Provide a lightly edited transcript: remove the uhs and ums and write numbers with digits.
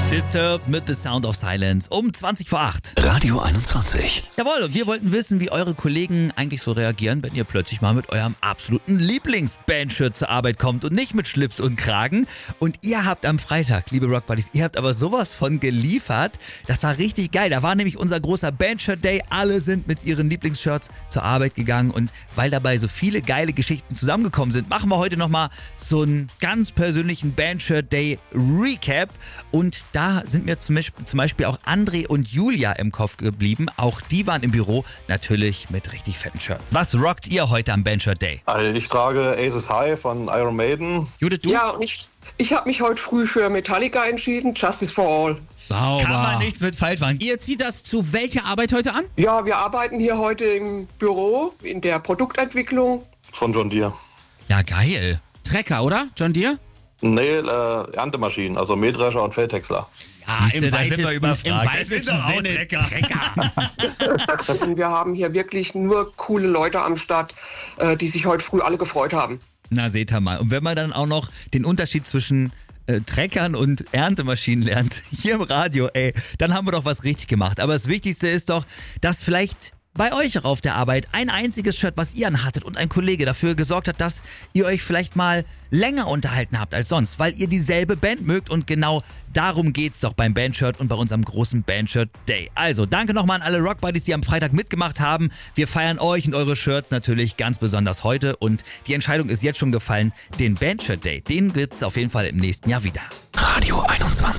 Disturbed mit The Sound of Silence um 20 vor 8. Radio 21. Jawohl, und wir wollten wissen, wie eure Kollegen eigentlich so reagieren, wenn ihr plötzlich mal mit eurem absoluten Lieblingsbandshirt zur Arbeit kommt und nicht mit Schlips und Kragen. Und ihr habt am Freitag, liebe Rock Buddies, ihr habt aber sowas von geliefert. Das war richtig geil. Da war nämlich unser großer Bandshirt Day. Alle sind mit ihren Lieblingsshirts zur Arbeit gegangen. Und weil dabei so viele geile Geschichten zusammengekommen sind, machen wir heute nochmal so einen ganz persönlichen Bandshirt Day Recap. Und da sind mir zum Beispiel auch André und Julia im Kopf geblieben. Auch die waren im Büro, natürlich mit richtig fetten Shirts. Was rockt ihr heute am Bandshirt Day? Also ich trage Aces High von Iron Maiden. Judith, du? Ja, und ich habe mich heute früh für Metallica entschieden, Justice for All. Sauber. Kann man nichts mit falsch machen. Ihr zieht das zu welcher Arbeit heute an? Ja, wir arbeiten hier heute im Büro in der Produktentwicklung. Von John Deere. Ja, geil. Trecker, oder? John Deere? Nee, Erntemaschinen, also Mähdrescher und Feldhäcksler. Ja, Siehste, da sind wir überfragt. Im Das weitesten ist doch auch Sinne Trecker. Und wir haben hier wirklich nur coole Leute am Start, die sich heute früh alle gefreut haben. Na, seht ihr mal. Und wenn man dann auch noch den Unterschied zwischen Treckern und Erntemaschinen lernt, hier im Radio, dann haben wir doch was richtig gemacht. Aber das Wichtigste ist doch, dass vielleicht bei euch auch auf der Arbeit ein einziges Shirt, was ihr anhattet und ein Kollege dafür gesorgt hat, dass ihr euch vielleicht mal länger unterhalten habt als sonst, weil ihr dieselbe Band mögt, und genau darum geht's doch beim Bandshirt und bei unserem großen Bandshirt Day. Also, danke nochmal an alle Rock Buddies, die am Freitag mitgemacht haben. Wir feiern euch und eure Shirts natürlich ganz besonders heute, und die Entscheidung ist jetzt schon gefallen. Den Bandshirt Day, den gibt's auf jeden Fall im nächsten Jahr wieder. Radio 21.